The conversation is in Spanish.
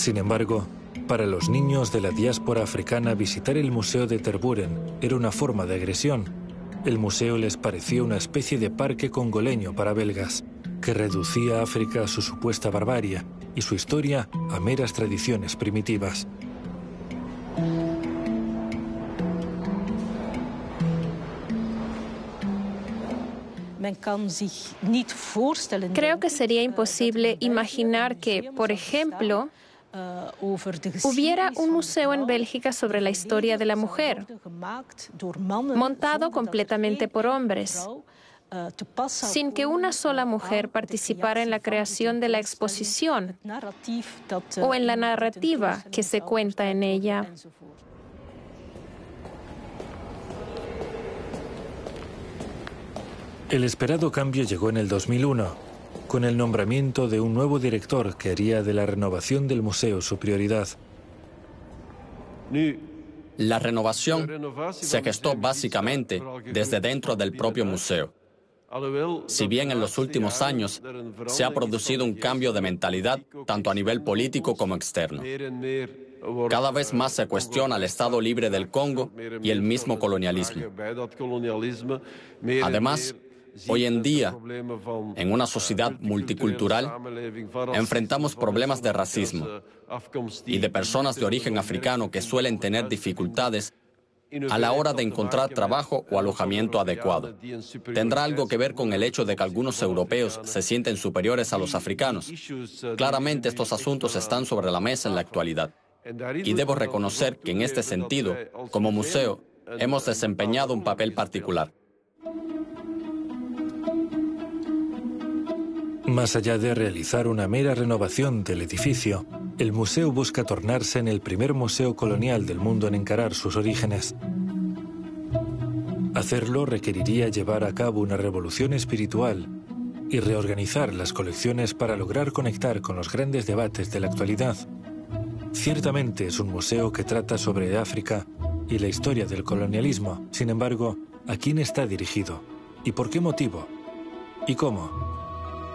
Sin embargo, para los niños de la diáspora africana visitar el Museo de Tervuren era una forma de agresión. El museo les parecía una especie de parque congoleño para belgas, que reducía a África a su supuesta barbarie y su historia a meras tradiciones primitivas. Creo que sería imposible imaginar que, por ejemplo, hubiera un museo en Bélgica sobre la historia de la mujer, montado completamente por hombres, sin que una sola mujer participara en la creación de la exposición o en la narrativa que se cuenta en ella. El esperado cambio llegó en el 2001, con el nombramiento de un nuevo director que haría de la renovación del museo su prioridad. La renovación se gestó básicamente desde dentro del propio museo. Si bien en los últimos años se ha producido un cambio de mentalidad tanto a nivel político como externo. Cada vez más se cuestiona el Estado libre del Congo y el mismo colonialismo. Además, hoy en día, en una sociedad multicultural, enfrentamos problemas de racismo y de personas de origen africano que suelen tener dificultades a la hora de encontrar trabajo o alojamiento adecuado. ¿Tendrá algo que ver con el hecho de que algunos europeos se sienten superiores a los africanos? Claramente estos asuntos están sobre la mesa en la actualidad. Y debo reconocer que en este sentido, como museo, hemos desempeñado un papel particular. Más allá de realizar una mera renovación del edificio, el museo busca tornarse en el primer museo colonial del mundo en encarar sus orígenes. Hacerlo requeriría llevar a cabo una revolución espiritual y reorganizar las colecciones para lograr conectar con los grandes debates de la actualidad. Ciertamente es un museo que trata sobre África y la historia del colonialismo. Sin embargo, ¿a quién está dirigido? ¿Y por qué motivo? ¿Y cómo?